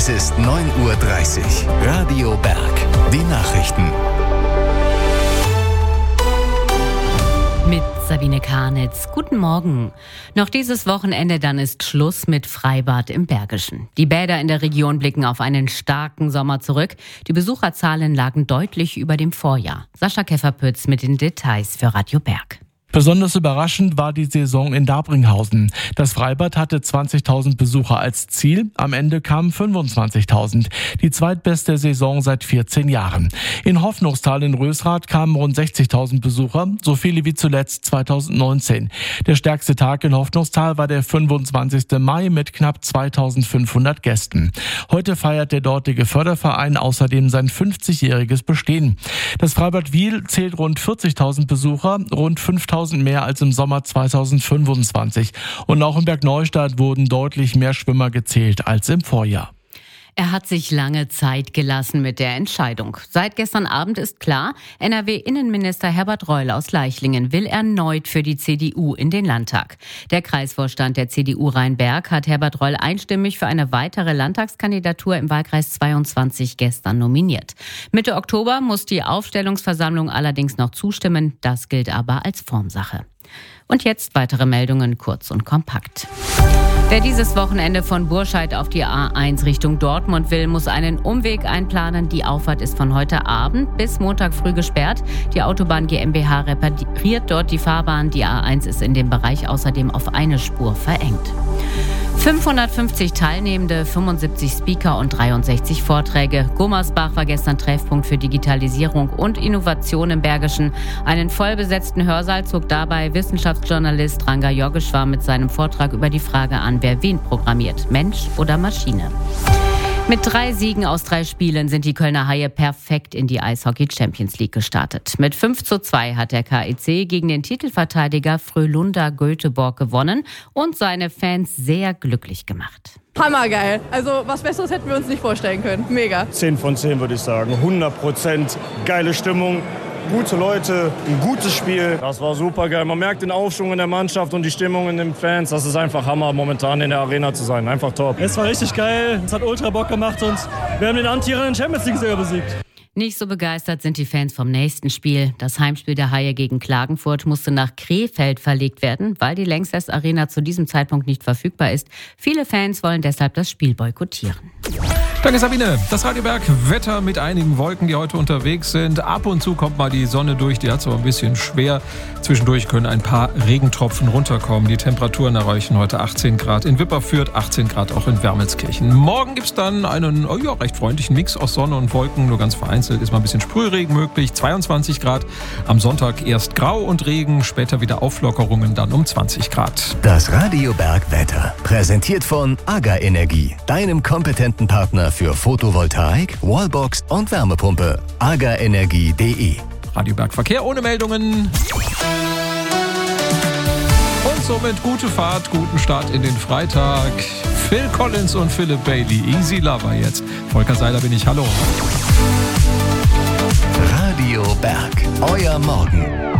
Es ist 9:30 Uhr. Radio Berg. Die Nachrichten. Mit Sabine Karnitz. Guten Morgen. Noch dieses Wochenende, dann ist Schluss mit Freibad im Bergischen. Die Bäder in der Region blicken auf einen starken Sommer zurück. Die Besucherzahlen lagen deutlich über dem Vorjahr. Sascha Kefferpütz mit den Details für Radio Berg. Besonders überraschend war die Saison in Dabringhausen. Das Freibad hatte 20.000 Besucher als Ziel. Am Ende kamen 25.000. Die zweitbeste Saison seit 14 Jahren. In Hoffnungstal in Rösrath kamen rund 60.000 Besucher, so viele wie zuletzt 2019. Der stärkste Tag in Hoffnungstal war der 25. Mai mit knapp 2.500 Gästen. Heute feiert der dortige Förderverein außerdem sein 50-jähriges Bestehen. Das Freibad Wiel zählt rund 40.000 Besucher, rund 5.000 mehr als im Sommer 2025. Und auch in Bergneustadt wurden deutlich mehr Schwimmer gezählt als im Vorjahr. Er hat sich lange Zeit gelassen mit der Entscheidung. Seit gestern Abend ist klar, NRW-Innenminister Herbert Reul aus Leichlingen will erneut für die CDU in den Landtag. Der Kreisvorstand der CDU Rheinberg hat Herbert Reul einstimmig für eine weitere Landtagskandidatur im Wahlkreis 22 gestern nominiert. Mitte Oktober muss die Aufstellungsversammlung allerdings noch zustimmen. Das gilt aber als Formsache. Und jetzt weitere Meldungen kurz und kompakt. Wer dieses Wochenende von Burscheid auf die A1 Richtung Dortmund will, muss einen Umweg einplanen. Die Auffahrt ist von heute Abend bis Montag früh gesperrt. Die Autobahn GmbH repariert dort die Fahrbahn. Die A1 ist in dem Bereich außerdem auf eine Spur verengt. 550 Teilnehmende, 75 Speaker und 63 Vorträge. Gummersbach war gestern Treffpunkt für Digitalisierung und Innovation im Bergischen. Einen vollbesetzten Hörsaal zog dabei Wissenschaftsjournalist Ranga Yogeshwar mit seinem Vortrag über die Frage an, wer wen programmiert, Mensch oder Maschine. Mit 3 Siegen aus 3 Spielen sind die Kölner Haie perfekt in die Eishockey Champions League gestartet. Mit 5:2 hat der KIC gegen den Titelverteidiger Frölunda Göteborg gewonnen und seine Fans sehr glücklich gemacht. Hammergeil. Also was Besseres hätten wir uns nicht vorstellen können. Mega. 10 von 10 würde ich sagen. 100% geile Stimmung. Gute Leute, ein gutes Spiel. Das war super geil. Man merkt den Aufschwung in der Mannschaft und die Stimmung in den Fans. Das ist einfach Hammer, momentan in der Arena zu sein. Einfach top. Es war richtig geil. Es hat ultra Bock gemacht und wir haben den amtierenden Champions League-Sieger besiegt. Nicht so begeistert sind die Fans vom nächsten Spiel. Das Heimspiel der Haie gegen Klagenfurt musste nach Krefeld verlegt werden, weil die Lanxess Arena zu diesem Zeitpunkt nicht verfügbar ist. Viele Fans wollen deshalb das Spiel boykottieren. Danke Sabine. Das Radio Berg Wetter mit einigen Wolken, die heute unterwegs sind. Ab und zu kommt mal die Sonne durch, die hat es aber ein bisschen schwer. Zwischendurch können ein paar Regentropfen runterkommen. Die Temperaturen erreichen heute 18 Grad in Wipperfürth, 18 Grad auch in Wermelskirchen. Morgen gibt es dann einen recht freundlichen Mix aus Sonne und Wolken. Nur ganz vereinzelt ist mal ein bisschen Sprühregen möglich. 22 Grad. Am Sonntag erst Grau und Regen, später wieder Auflockerungen, dann um 20 Grad. Das Radio Berg Wetter. Präsentiert von AGA Energie, deinem kompetenten Partner für Photovoltaik, Wallbox und Wärmepumpe. agaenergie.de. Radio Berg Verkehr ohne Meldungen. Und somit gute Fahrt, guten Start in den Freitag. Phil Collins und Philip Bailey, Easy Lover jetzt. Volker Seiler bin ich, hallo. Radio Berg, euer Morgen.